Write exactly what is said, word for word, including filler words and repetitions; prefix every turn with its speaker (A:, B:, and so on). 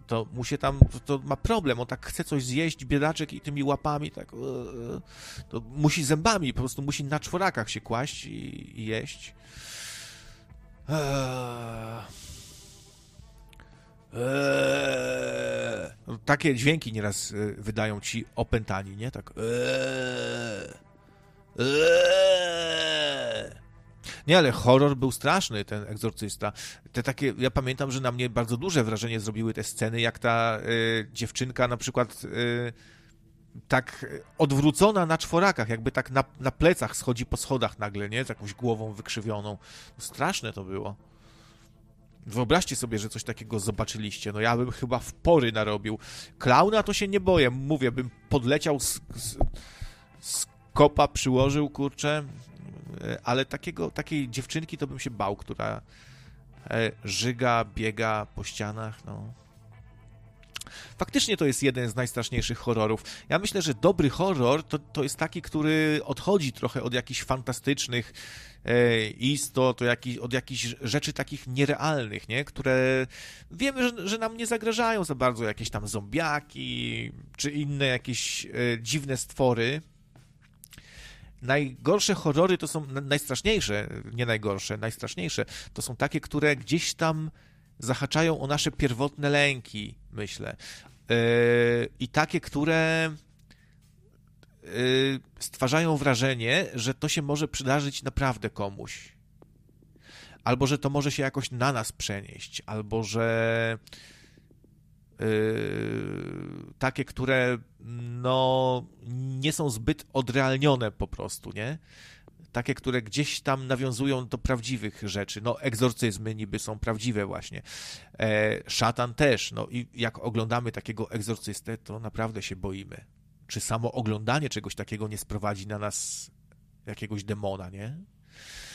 A: to mu się tam, to ma problem, on tak chce coś zjeść, biedaczek i tymi łapami, tak, to musi zębami, po prostu musi na czworakach się kłaść i, i jeść. Eee... Eee... No, takie dźwięki nieraz wydają ci opętani, nie? Tak. Eee... Eee... Nie, ale horror był straszny, ten Egzorcysta. Te takie, ja pamiętam, że na mnie bardzo duże wrażenie zrobiły te sceny, jak ta y, dziewczynka na przykład y, tak odwrócona na czworakach, jakby tak na, na plecach schodzi po schodach nagle, nie? Z jakąś głową wykrzywioną. Straszne to było. Wyobraźcie sobie, że coś takiego zobaczyliście. No ja bym chyba w pory narobił. Klauna to się nie boję. Mówię, bym podleciał z, z, z kopa, przyłożył, kurczę. Ale takiego, takiej dziewczynki to bym się bał, która żyga, biega po ścianach, no. Faktycznie to jest jeden z najstraszniejszych horrorów. Ja myślę, że dobry horror to, to jest taki, który odchodzi trochę od jakichś fantastycznych e, istot, od, jakich, od jakichś rzeczy takich nierealnych, nie? Które wiemy, że, że nam nie zagrażają za bardzo, jakieś tam zombiaki, czy inne jakieś e, dziwne stwory. Najgorsze horrory to są, najstraszniejsze, nie najgorsze, najstraszniejsze, to są takie, które gdzieś tam zahaczają o nasze pierwotne lęki, myślę. Yy, I takie, które yy, stwarzają wrażenie, że to się może przydarzyć naprawdę komuś. Albo, że to może się jakoś na nas przenieść, albo, że Yy, takie, które no nie są zbyt odrealnione po prostu, nie? Takie, które gdzieś tam nawiązują do prawdziwych rzeczy. No, egzorcyzmy niby są prawdziwe właśnie. E, szatan też. No i jak oglądamy takiego egzorcystę, to naprawdę się boimy. Czy samo oglądanie czegoś takiego nie sprowadzi na nas jakiegoś demona, nie?